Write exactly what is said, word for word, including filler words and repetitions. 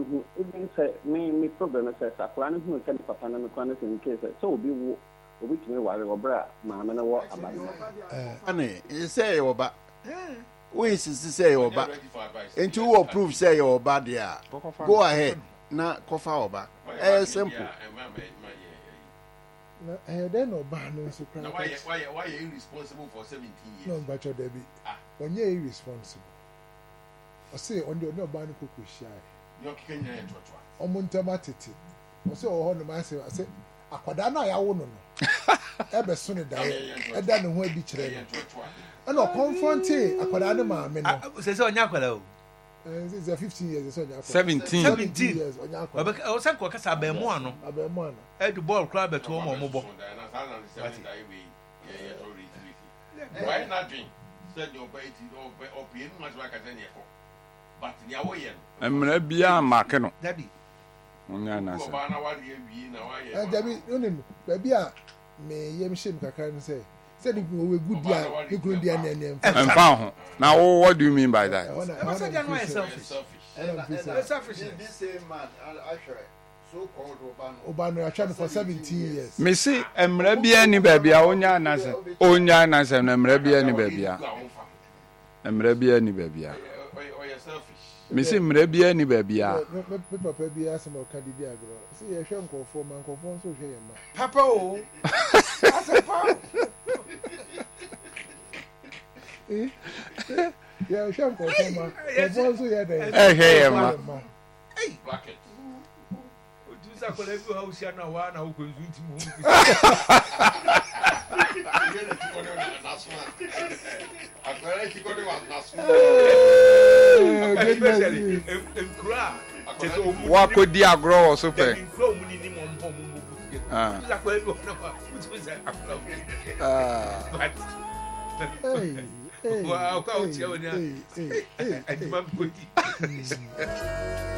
even say me me problem say sakura no hu kan papa na me kwan say in case so obi wo obi tumi ware obra ma me na wo abanye eh ani say oba we insist say oba into who approve say oba there go ahead na kofa oba eh simple na eh then oba no so na why why why you irresponsible for seventeen years no but you Debbie when you irresponsible I say on the no oba no kokohia you kenya entoto omuntamatete I say oh no man say I say akwada na ya wo no no ebe so ne dae eda ne ho abi kire no and confront akwada ne maame no say say onya akwada o it's a fifteen years so onya seventeen seventeen years onya akwada o say ko kasa ba mu ano aba mu ano e du ball club beto mo mo bo why not drink said your bait or be in much like as any but ni awo yen emre bia make no daddy onya na say oba na wari ebi na wa ye eh Debbie onim ba bia me yem shim kakra no say say ni we good dia ni kuru dia na na emfa ho now what do you mean by that I said you are selfish selfish this same man actually so called oba no atwa for seventeen years me see emre bia ni ba bia onya na say onya na say na emre bia ni ba bia emre bia ni ba bia me see emre bia ni ba bia me papa bia say mo ka didi agro say ye hwe nkofo man nkofo so hwe ye ma papa o asa pa eh ya hwe nkofo man nkofo so ye dey eh hwe ye ma hey bucket o du sa ko le bi ha usia na wa na wo ko nzunti mu akwara ki ko de wa nasu wa ko di agro so pe ah ah wow ka o ti o ni a adimam ko di